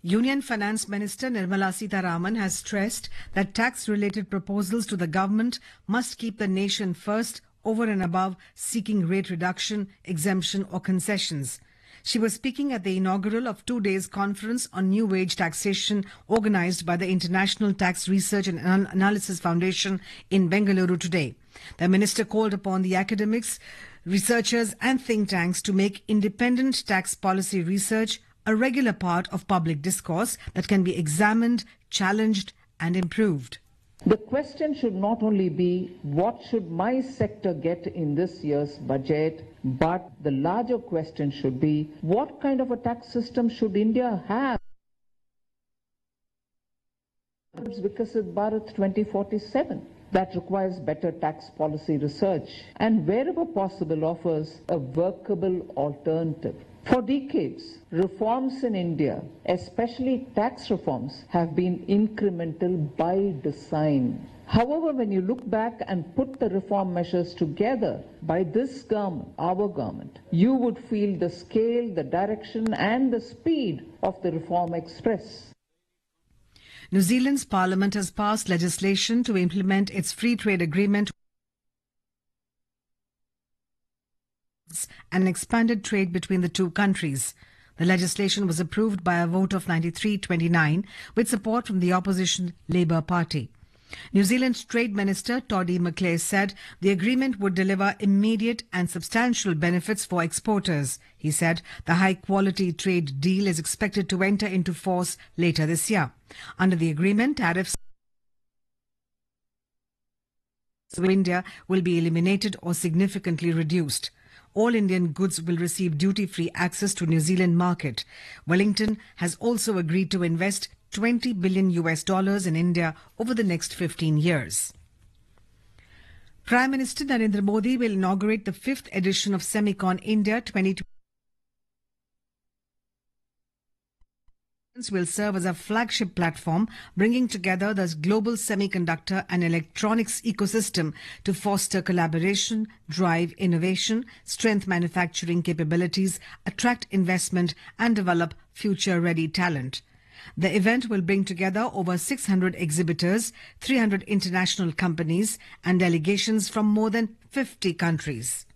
Union Finance Minister Nirmala Sitharaman has stressed that tax-related proposals to the government must keep the nation first over and above seeking rate reduction, exemption or concessions. She was speaking at the inaugural of 2 days conference on new wage taxation organized by the International Tax Research and Analysis Foundation in Bengaluru today. The minister called upon the academics, researchers and think tanks to make independent tax policy research a regular part of public discourse that can be examined, challenged and improved. The question should not only be what should my sector get in this year's budget, but the larger question should be what kind of a tax system should India have? Viksit Bharat 2047 that requires better tax policy research and wherever possible offers a workable alternative. For decades, reforms in India, especially tax reforms, have been incremental by design. However, when you look back and put the reform measures together by this government, our government, you would feel the scale, the direction and the speed of the reform express. New Zealand's parliament has passed legislation to implement its free trade agreement and expanded trade between the two countries. The legislation was approved by a vote of 93-29 with support from the opposition Labour Party. New Zealand's Trade Minister Toddy McClay said the agreement would deliver immediate and substantial benefits for exporters. He said the high-quality trade deal is expected to enter into force later this year. Under the agreement, tariffs to India will be eliminated or significantly reduced. All Indian goods will receive duty-free access to New Zealand market. Wellington has also agreed to invest $20 billion in India over the next 15 years. Prime Minister Narendra Modi will inaugurate the 5th edition of Semicon India 2020. Will serve as a flagship platform, bringing together the global semiconductor and electronics ecosystem to foster collaboration, drive innovation, strengthen manufacturing capabilities, attract investment and develop future-ready talent. The event will bring together over 600 exhibitors, 300 international companies and delegations from more than 50 countries.